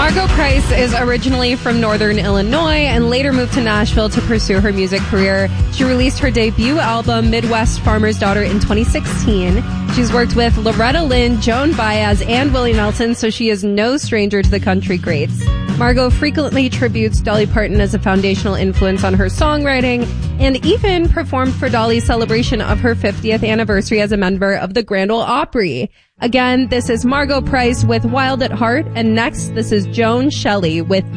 Margo Price is originally from Northern Illinois and later moved to Nashville to pursue her music career. She released her debut album, Midwest Farmer's Daughter, in 2016. She's worked with Loretta Lynn, Joan Baez, and Willie Nelson, so she is no stranger to the country greats. Margo frequently tributes Dolly Parton as a foundational influence on her songwriting and even performed for Dolly's celebration of her 50th anniversary as a member of the Grand Ole Opry. Again, this is Margo Price with Wild at Heart, and next, this is Joan Shelley with